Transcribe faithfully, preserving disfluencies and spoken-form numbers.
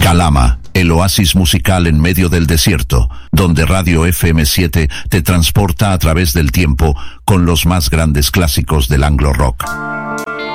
Calama, el oasis musical en medio del desierto, donde Radio F M siete te transporta a través del tiempo con los más grandes clásicos del anglo rock.